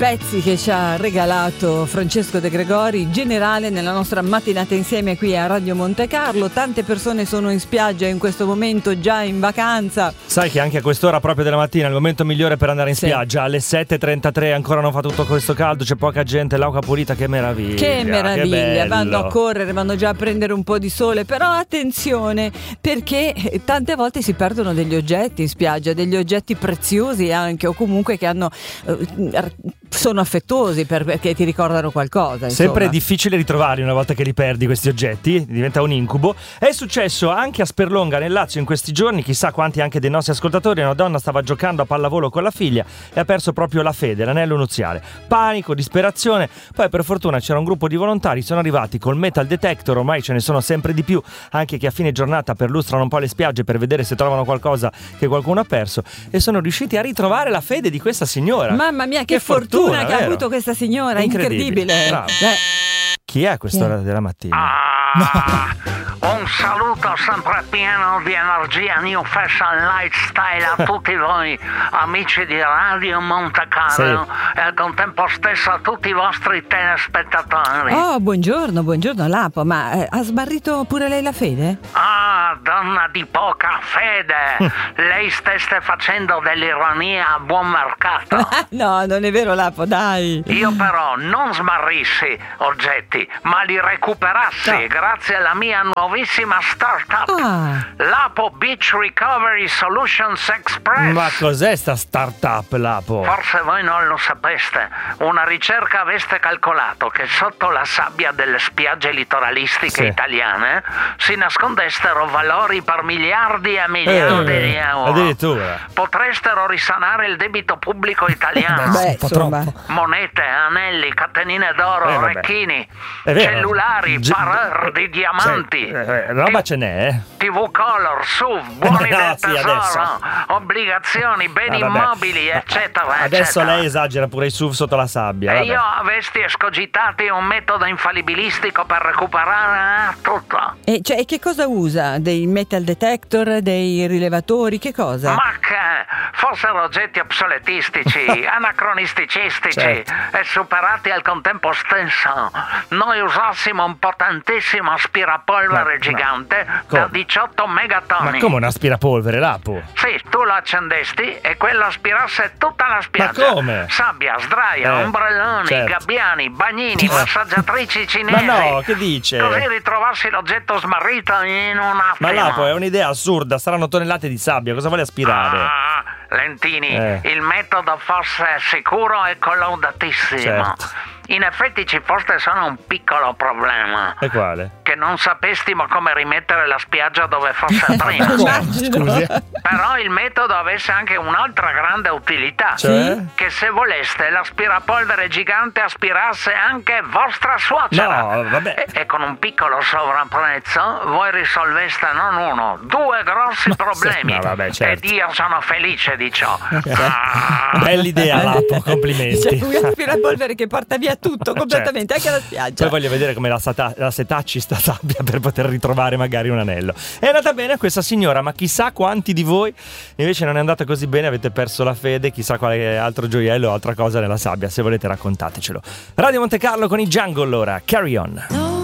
pezzi che ci ha regalato Francesco De Gregori, generale nella nostra mattinata insieme qui a Radio Monte Carlo. Tante persone sono in spiaggia in questo momento, già in vacanza. Sai che anche a quest'ora proprio della mattina è il momento migliore per andare in spiaggia. Alle 7:33 ancora non fa tutto questo caldo, c'è poca gente, l'acqua pulita, che meraviglia. Che meraviglia, che vanno a correre, vanno già a prendere un po' di sole, però attenzione, perché tante volte si perdono degli oggetti in spiaggia, degli oggetti preziosi anche, o comunque che hanno sono affettuosi perché ti ricordano qualcosa, insomma. Sempre è difficile ritrovarli una volta che li perdi questi oggetti, diventa un incubo. È successo anche a Sperlonga nel Lazio in questi giorni, chissà quanti anche dei nostri ascoltatori. Una donna stava giocando a pallavolo con la figlia e ha perso proprio la fede, l'anello nuziale. Panico, disperazione, poi per fortuna c'era un gruppo di volontari, sono arrivati col metal detector, ormai ce ne sono sempre di più, anche che a fine giornata perlustrano un po' le spiagge per vedere se trovano qualcosa che qualcuno ha perso, e sono riusciti a ritrovare la fede di questa signora. Mamma mia, che fortuna che vero? ha avuto questa signora, incredibile. Chi è a quest'ora della mattina? Un saluto sempre pieno di energia, New Fashion Lifestyle a tutti voi amici di Radio Monte Carlo e al contempo stesso a tutti i vostri telespettatori. Oh, buongiorno Lapo, ma ha sbarrito pure lei la fede? Ah, donna di poca fede, lei stesse facendo dell'ironia a buon mercato. No, non è vero, Lapo, dai. Io però non smarrissi oggetti, ma li recuperassi grazie alla mia nuovissima startup, Lapo Beach Recovery Solutions Express. Ma cos'è sta startup, Lapo? Forse voi non lo sapeste. Una ricerca aveste calcolato che sotto la sabbia delle spiagge litoralistiche italiane si nascondestero valori per miliardi e miliardi di euro. Addirittura. Potrestero risanare il debito pubblico italiano. Monete, anelli, catenine d'oro, orecchini, cellulari, pareur di diamanti. Roba ce n'è, TV Color, SUV, buoni del tesoro, obbligazioni, beni immobili, eccetera. Adesso lei esagera pure i SUV sotto la sabbia. E io avesti escogitati un metodo infallibilistico per recuperare tutto. E che cosa usa? Dei metal detector, dei rilevatori, che cosa? Ma che fossero oggetti obsoletistici, anacronisticistici e superati al contempo stesso. Noi usassimo un potentissimo aspirapolvere gigante da 18 megatoni. Ma come un aspirapolvere, Lapo? Sì, tu lo accendesti e quello aspirasse tutta la spiaggia. Ma come? Sabbia, sdraia, ombrelloni, gabbiani, bagnini, massaggiatrici cinesi. Ma no, che dice? Così ritrovassi l'oggetto smarrito in un attimo. Ma Lapo, è un'idea assurda, saranno tonnellate di sabbia, cosa vuole aspirare? Lentini, il metodo fosse sicuro e collaudatissimo. In effetti ci fosse solo un piccolo problema. E quale? Che non sapessimo come rimettere la spiaggia dove fosse prima. Scusi. Però il metodo avesse anche un'altra grande utilità. Che se voleste l'aspirapolvere gigante aspirasse anche vostra suocera. No, vabbè. E con un piccolo sovrapprezzo voi risolveste non uno, due grossi problemi. Ed io sono felice di ciò. Bell'idea, Lapo, complimenti. C'è un aspirapolvere che porta via tutto completamente, anche la spiaggia. Poi voglio vedere come la setacci sta sabbia per poter ritrovare magari un anello. È andata bene a questa signora, ma chissà quanti di voi invece non è andata così bene, avete perso la fede, chissà quale altro gioiello o altra cosa nella sabbia. Se volete raccontatecelo. Radio Monte Carlo con i Jungle, ora Carry On.